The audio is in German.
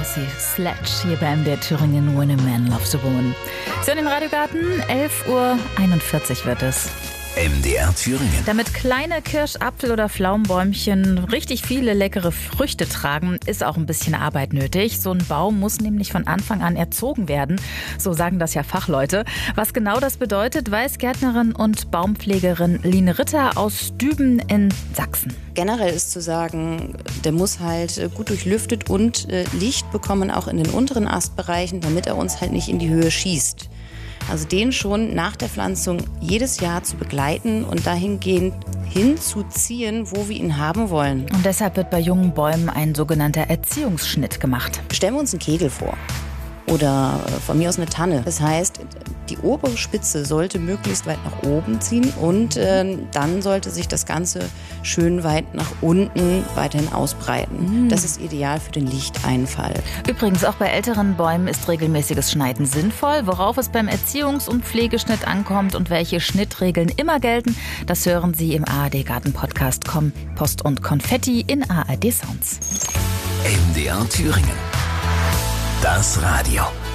Lucy Sledge hier bei MDR Thüringen, When a Man Loves a Woman. So in den Radiogarten, 11:41 Uhr wird es. MDR Thüringen. Damit kleine Kirsch-, Apfel- oder Pflaumenbäumchen richtig viele leckere Früchte tragen, ist auch ein bisschen Arbeit nötig. So ein Baum muss nämlich von Anfang an erzogen werden. So sagen das ja Fachleute. Was genau das bedeutet, weiß Gärtnerin und Baumpflegerin Line Ritter aus Düben in Sachsen. Generell ist zu sagen, der muss halt gut durchlüftet und Licht bekommen, auch in den unteren Astbereichen, damit er uns halt nicht in die Höhe schießt. Also den schon nach der Pflanzung jedes Jahr zu begleiten und dahingehend hinzuziehen, wo wir ihn haben wollen. Und deshalb wird bei jungen Bäumen ein sogenannter Erziehungsschnitt gemacht. Stellen wir uns einen Kegel vor oder von mir aus eine Tanne. Das heißt, die obere Spitze sollte möglichst weit nach oben ziehen und dann sollte sich das Ganze schön weit nach unten weiterhin ausbreiten. Das ist ideal für den Lichteinfall. Übrigens, auch bei älteren Bäumen ist regelmäßiges Schneiden sinnvoll. Worauf es beim Erziehungs- und Pflegeschnitt ankommt und welche Schnittregeln immer gelten, das hören Sie im ARD-Garten-Podcast Kompost und Konfetti in ARD Sounds. MDR Thüringen. Das Radio.